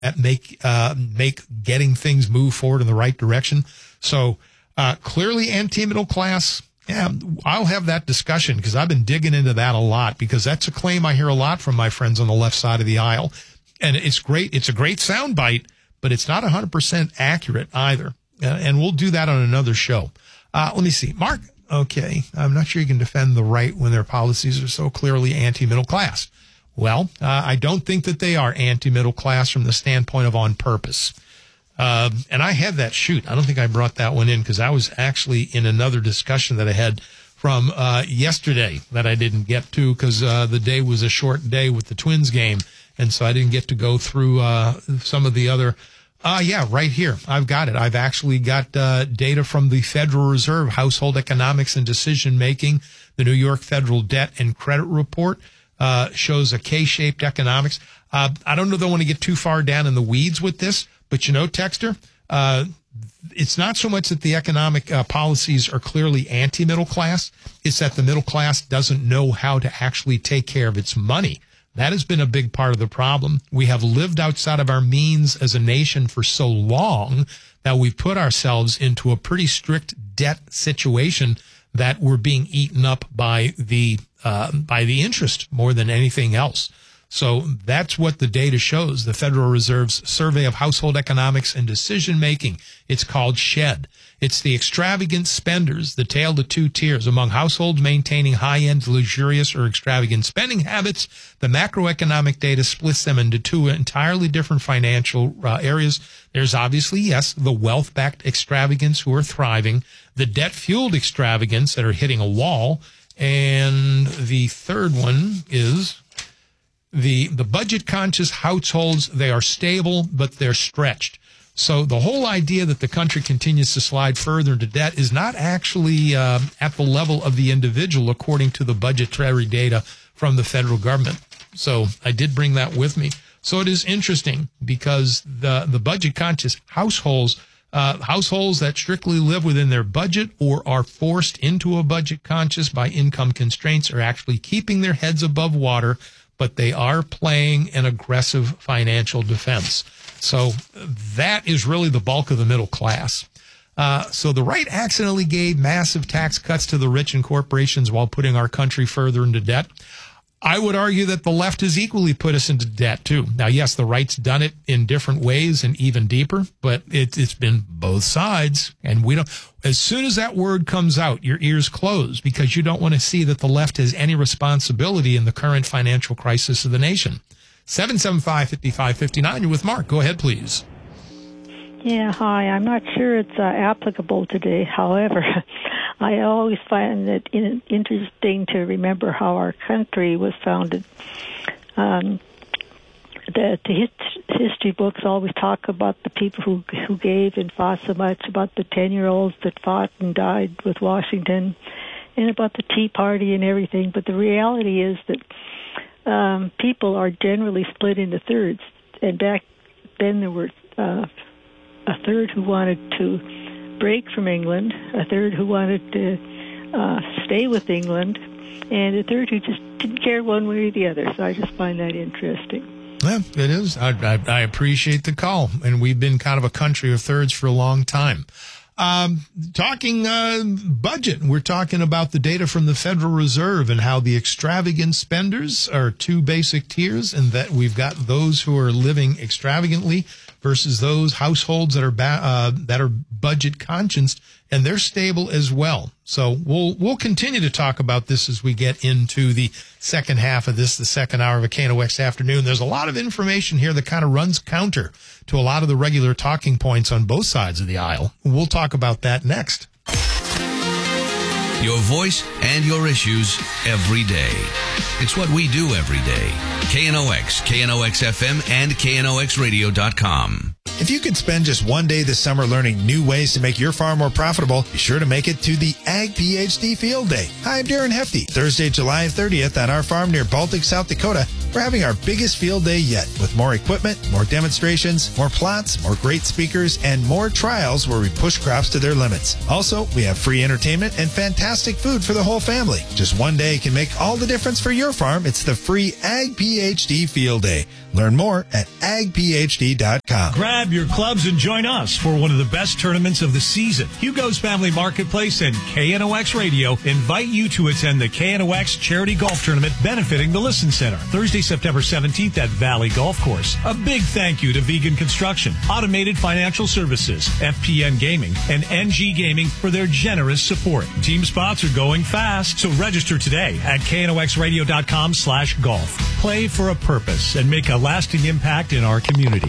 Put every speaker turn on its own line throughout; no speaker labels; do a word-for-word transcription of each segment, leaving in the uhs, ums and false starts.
at make uh, make getting things move forward in the right direction. So uh, clearly anti-middle class. Yeah, I'll have that discussion because I've been digging into that a lot because that's a claim I hear a lot from my friends on the left side of the aisle. And it's great. It's a great soundbite, but it's not one hundred percent accurate either. Uh, and we'll do that on another show. Uh, let me see. Mark, okay, I'm not sure you can defend the right when their policies are so clearly anti-middle class. Well, uh, I don't think that they are anti-middle class from the standpoint of on purpose. Uh, and I had that shoot. I don't think I brought that one in because I was actually in another discussion that I had from uh, yesterday that I didn't get to because uh, the day was a short day with the Twins game. And so I didn't get to go through uh, some of the other. Uh, yeah, right here. I've got it. I've actually got uh, data from the Federal Reserve, Household Economics and Decision Making. The New York Federal Debt and Credit Report uh, shows a K-shaped economics. Uh, I don't know that I want to get too far down in the weeds with this, but you know, Texter, uh, it's not so much that the economic uh, policies are clearly anti-middle class. It's that the middle class doesn't know how to actually take care of its money. That has been a big part of the problem. We have lived outside of our means as a nation for so long that we've put ourselves into a pretty strict debt situation that we're being eaten up by the uh, by the interest more than anything else. So that's what the data shows. The Federal Reserve's Survey of Household Economics and Decision Making. It's called SHED. It's the extravagant spenders, the tale of two tiers. Among households maintaining high-end, luxurious, or extravagant spending habits, the macroeconomic data splits them into two entirely different financial uh, areas. There's obviously, yes, the wealth-backed extravagants who are thriving, the debt-fueled extravagants that are hitting a wall, and the third one is the the budget-conscious households. They are stable, but they're stretched. So the whole idea that the country continues to slide further into debt is not actually uh, at the level of the individual, according to the budgetary data from the federal government. So I did bring that with me. So it is interesting because the, the budget-conscious households, uh, households that strictly live within their budget or are forced into a budget-conscious by income constraints are actually keeping their heads above water, but they are playing an aggressive financial defense. So that is really the bulk of the middle class. Uh, so the right accidentally gave massive tax cuts to the rich and corporations while putting our country further into debt. I would argue that the left has equally put us into debt, too. Now, yes, the right's done it in different ways and even deeper, but it, it's been both sides. And we don't, as soon as that word comes out, your ears close because you don't want to see that the left has any responsibility in the current financial crisis of the nation. seven seven five, five five five nine, you're with Mark. Go ahead, please.
Yeah, hi. I'm not sure it's uh, applicable today. However, I always find it in, interesting to remember how our country was founded. Um, the the hist- history books always talk about the people who who gave and fought so much, about the ten-year-olds that fought and died with Washington, and about the Tea Party and everything. But the reality is that um, people are generally split into thirds. And back then there were uh, a third who wanted to break from England, a third who wanted to uh, stay with England, and a third who just didn't care one way or the other. So I just find that interesting.
Yeah, it is. I, I, I appreciate the call. And we've been kind of a country of thirds for a long time. Um, talking uh, budget, we're talking about the data from the Federal Reserve and how the extravagant spenders are two basic tiers, and that we've got those who are living extravagantly versus those households that are ba- uh, that are budget conscious, and they're stable as well. So we'll we'll continue to talk about this as we get into the second half of this, the second hour of a K N O X afternoon. There's a lot of information here that kind of runs counter to a lot of the regular talking points on both sides of the aisle. We'll talk about that next.
Your voice and your issues every day. It's what we do every day. K N O X, K N O X F M, and K N O X radio dot com.
If you could spend just one day this summer learning new ways to make your farm more profitable, be sure to make it to the Ag PhD Field Day. Hi, I'm Darren Hefty. Thursday, July thirtieth at our farm near Baltic, South Dakota. We're having our biggest field day yet with more equipment, more demonstrations, more plots, more great speakers, and more trials where we push crops to their limits. Also, we have free entertainment and fantastic food for the whole family. Just one day can make all the difference for your farm. It's the free Ag P H D Field Day. Learn more at ag p h d dot com.
Grab your clubs and join us for one of the best tournaments of the season. Hugo's Family Marketplace and K N O X Radio invite you to attend the K N O X Charity Golf Tournament benefiting the Listen Center, Thursday, September seventeenth at Valley Golf Course. A big thank you to Vegan Construction, Automated Financial Services, F P N Gaming, and N G Gaming for their generous support. Team spots are going fast, so register today at K N O X radio dot com slash golf. Play for a purpose and make a lasting impact in our community.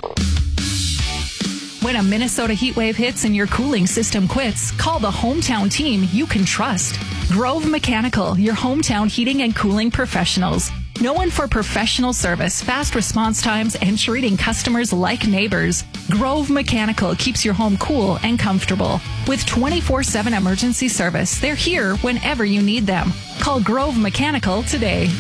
When a Minnesota heat wave hits and your cooling system quits, call the hometown team you can trust. Grove Mechanical, your hometown heating and cooling professionals. Known for professional service, fast response times, and treating customers like neighbors, Grove Mechanical keeps your home cool and comfortable. With twenty-four seven emergency service, they're here whenever you need them. Call Grove Mechanical today.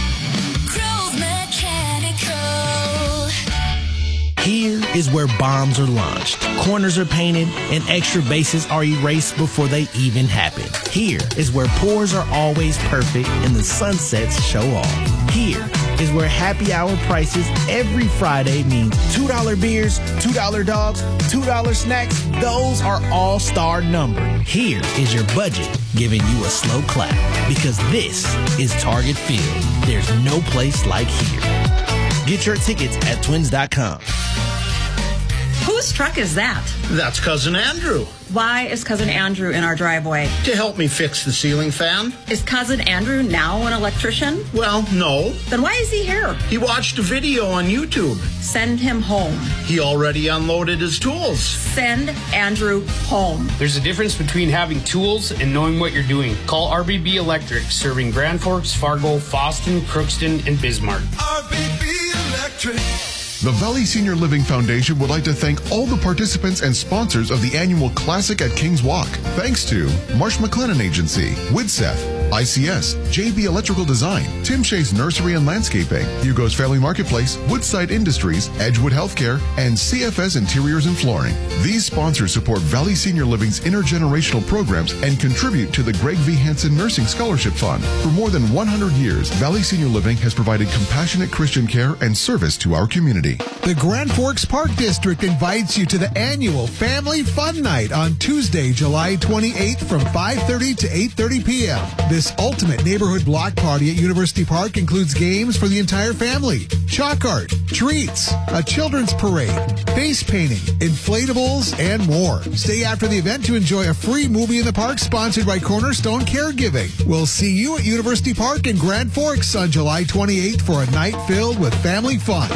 Here is where bombs are launched, corners are painted, and extra bases are erased before they even happen. Here is where pours are always perfect and the sunsets show off. Here is where happy hour prices every Friday mean two dollar beers, two dollar dogs, two dollar snacks. Those are all-star numbered. Here is your budget giving you a slow clap because this is Target Field. There's no place like here. Get your tickets at twins dot com.
Whose truck is that?
That's Cousin Andrew.
Why is Cousin Andrew in our driveway?
To help me fix the ceiling fan.
Is Cousin Andrew now an electrician?
Well, no.
Then why is he here?
He watched a video on YouTube.
Send him home.
He already unloaded his tools.
Send Andrew home.
There's a difference between having tools and knowing what you're doing. Call R B B Electric, serving Grand Forks, Fargo, Fosston, Crookston, and Bismarck.
R B B Electric. The Valley Senior Living Foundation would like to thank all the participants and sponsors of the annual Classic at Kings Walk. Thanks to Marsh McLennan Agency, Widseth, I C S, J B Electrical Design, Tim Shea's Nursery and Landscaping, Hugo's Family Marketplace, Woodside Industries, Edgewood Healthcare, and C F S Interiors and Flooring. These sponsors support Valley Senior Living's intergenerational programs and contribute to the Greg V. Hansen Nursing Scholarship Fund. For more than one hundred years, Valley Senior Living has provided compassionate Christian care and service to our community.
The Grand Forks Park District invites you to the annual Family Fun Night on Tuesday, July twenty-eighth from five thirty to eight thirty p.m. This ultimate neighborhood block party at University Park includes games for the entire family, chalk art, treats, a children's parade, face painting, inflatables, and more. Stay after the event to enjoy a free movie in the park sponsored by Cornerstone Caregiving. We'll see you at University Park in Grand Forks on July twenty-eighth for a night filled with family fun.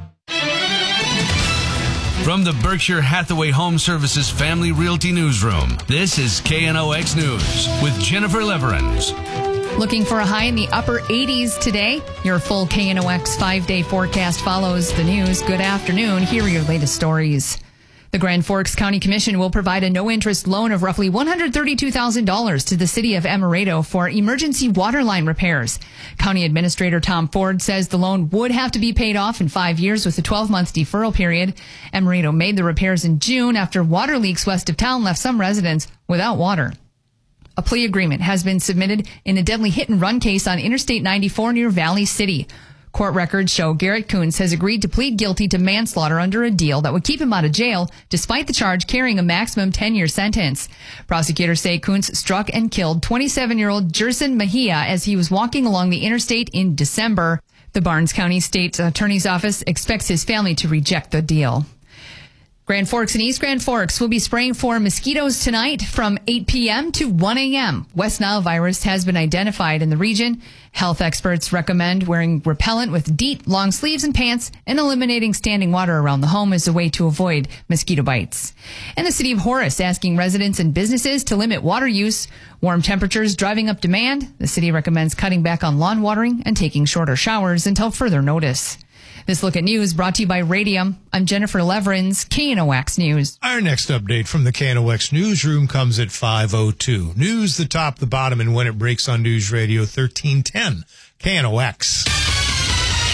From the Berkshire Hathaway Home Services Family Realty Newsroom, this is K N O X News with Jennifer Leverins.
Looking for a high in the upper eighties today? Your full K N O X five-day forecast follows the news. Good afternoon. Here are your latest stories. The Grand Forks County Commission will provide a no-interest loan of roughly one hundred thirty-two thousand dollars to the city of Emerado for emergency water line repairs. County Administrator Tom Ford says the loan would have to be paid off in five years with a twelve-month deferral period. Emerado made the repairs in June after water leaks west of town left some residents without water. A plea agreement has been submitted in a deadly hit-and-run case on Interstate ninety-four near Valley City. Court records show Garrett Kuntz has agreed to plead guilty to manslaughter under a deal that would keep him out of jail, despite the charge carrying a maximum ten-year sentence. Prosecutors say Kuntz struck and killed twenty-seven-year-old Jerson Mejia as he was walking along the interstate in December. The Barnes County State Attorney's Office expects his family to reject the deal. Grand Forks and East Grand Forks will be spraying for mosquitoes tonight from eight p.m. to one a.m. West Nile virus has been identified in the region. Health experts recommend wearing repellent with deep, long sleeves and pants and eliminating standing water around the home as a way to avoid mosquito bites. And the city of Horace asking residents and businesses to limit water use. Warm temperatures driving up demand. The city recommends cutting back on lawn watering and taking shorter showers until further notice. This Look at News brought to you by Radium. I'm Jennifer Leverins, K N O X News.
Our next update from the K N O X Newsroom comes at five oh two. News, the top, the bottom, and when it breaks on News Radio thirteen ten. K N O X.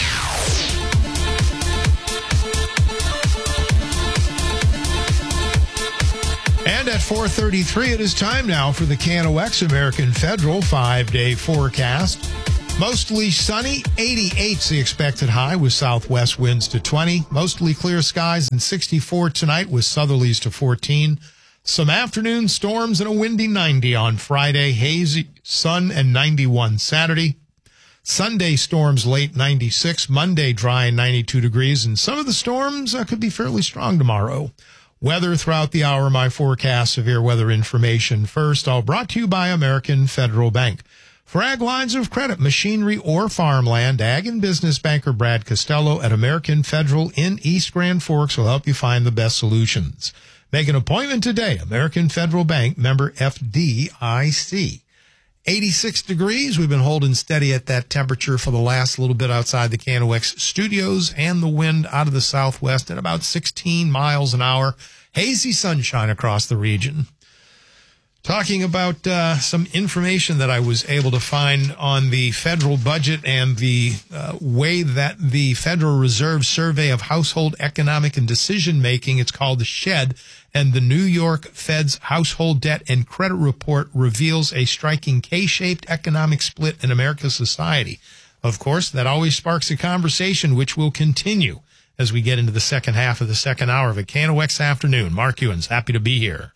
At four thirty-three, it is time now for the K N O X American Federal five-day forecast. Mostly sunny, eighty-eight's the expected high with southwest winds to twenty. Mostly clear skies and sixty-four tonight with southerlies to fourteen. Some afternoon storms and a windy ninety on Friday. Hazy sun and ninety-one Saturday. Sunday storms late ninety-six. Monday dry and ninety-two degrees. And some of the storms uh, could be fairly strong tomorrow. Weather throughout the hour. My forecast, severe weather information first. All brought to you by American Federal Bank. For ag lines of credit, machinery, or farmland, ag and business banker Brad Costello at American Federal in East Grand Forks will help you find the best solutions. Make an appointment today. American Federal Bank, member F D I C. eighty-six degrees. We've been holding steady at that temperature for the last little bit outside the K N O X studios, and the wind out of the southwest at about sixteen miles an hour. Hazy sunshine across the region. Talking about uh, some information that I was able to find on the federal budget and the uh, way that the Federal Reserve Survey of Household Economic and Decision Making, it's called the SHED, and the New York Fed's Household Debt and Credit Report reveals a striking K-shaped economic split in America's society. Of course, that always sparks a conversation which will continue as we get into the second half of the second hour of a K N O X Afternoon. Mark Ewens, happy to be here.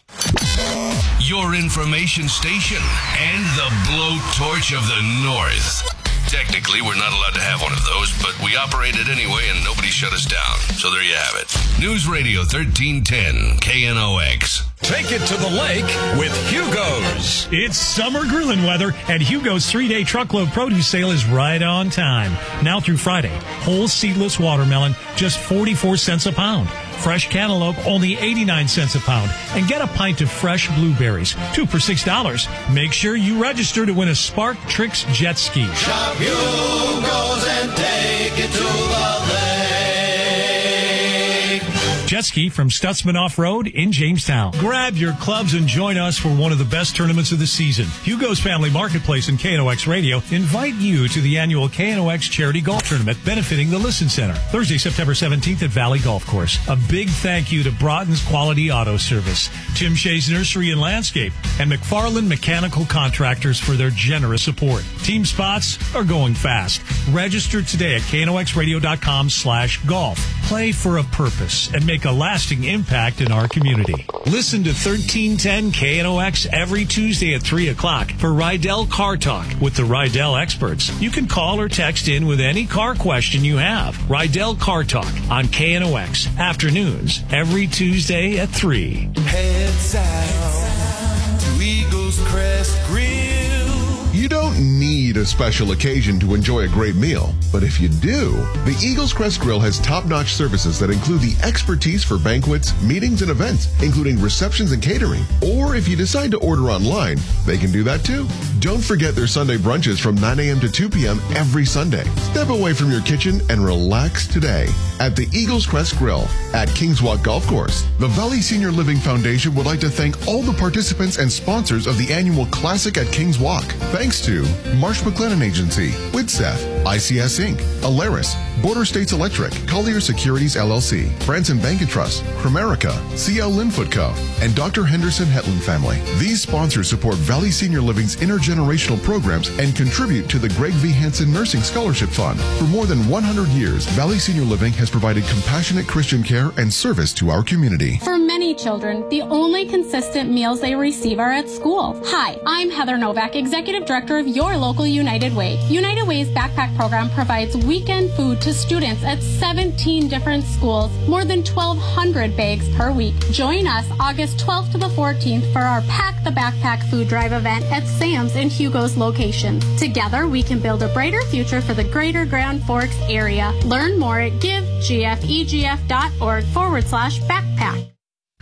Your information station and the blowtorch of the North. Technically, we're not allowed to have one of those, but we operate it anyway and nobody shut us down. So there you have it. News Radio thirteen ten, K N O X.
Take it to the lake with Hugo's. It's summer grilling weather, and Hugo's three-day truckload produce sale is right on time. Now through Friday, whole seedless watermelon, just forty-four cents a pound. Fresh cantaloupe, only eighty-nine cents a pound. And get a pint of fresh blueberries, two for six dollars. Make sure you register to win a Spark Tricks jet ski.
Shop Hugo's and take it to the lake.
Jet ski from Stutzman Off-Road in Jamestown. Grab your clubs and join us for one of the best tournaments of the season. Hugo's Family Marketplace and K N O X Radio invite you to the annual K N O X Charity Golf Tournament benefiting the Listen Center. Thursday, September seventeenth at Valley Golf Course. A big thank you to Broughton's Quality Auto Service, Tim Shea's Nursery and Landscape, and McFarland Mechanical Contractors for their generous support. Team spots are going fast. Register today at knoxradio.com slash golf. Play for a purpose and make a lasting impact in our community. Listen to thirteen ten K N O X every Tuesday at three o'clock for Rydell Car Talk with the Rydell experts. You can call or text in with any car question you have. Rydell Car Talk on K N O X afternoons every Tuesday at three.
Head south to Eagles Crest Grill.
You don't need a special occasion to enjoy a great meal, but if you do, the Eagles Crest Grill has top-notch services that include the expertise for banquets, meetings, and events, including receptions and catering. Or if you decide to order online, they can do that too. Don't forget their Sunday brunches from nine a.m. to two p.m. every Sunday. Step away from your kitchen and relax today at the Eagles Crest Grill at Kings Walk Golf Course. The Valley Senior Living Foundation would like to thank all the participants and sponsors of the annual Classic at Kings Walk. Thanks to Marsh McLennan Agency, Widseth, I C S Incorporated, Alaris, Border States Electric, Collier Securities L L C, Branson Bank and Trust, Primerica, C L Linfoot Co., and Doctor Henderson Hetland family. These sponsors support Valley Senior Living's intergenerational programs and contribute to the Greg V. Hansen Nursing Scholarship Fund. For more than one hundred years, Valley Senior Living has provided compassionate Christian care and service to our community.
For many children, the only consistent meals they receive are at school. Hi, I'm Heather Novak, Executive Director of your local United Way. United Way's backpack program provides weekend food to students at seventeen different schools, more than twelve hundred bags per week. Join us August twelfth to the fourteenth for our Pack the Backpack food drive event at Sam's and Hugo's locations. Together, we can build a brighter future for the greater Grand Forks area. Learn more at givegfegf.org forward slash backpack.